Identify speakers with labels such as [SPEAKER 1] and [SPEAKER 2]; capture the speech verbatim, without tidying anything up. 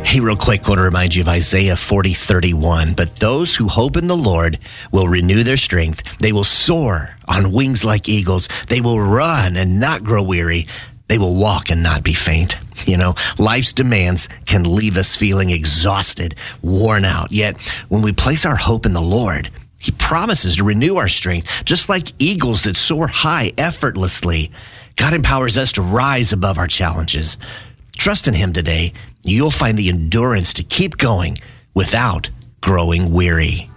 [SPEAKER 1] Hey, real quick, I want to remind you of Isaiah forty thirty-one. But those who hope in the Lord will renew their strength. They will soar on wings like eagles. They will run and not grow weary. They will walk and not be faint. You know, life's demands can leave us feeling exhausted, worn out. Yet, when we place our hope in the Lord, He promises to renew our strength, just like eagles that soar high effortlessly. God empowers us to rise above our challenges. Trust in Him today. You'll find the endurance to keep going without growing weary.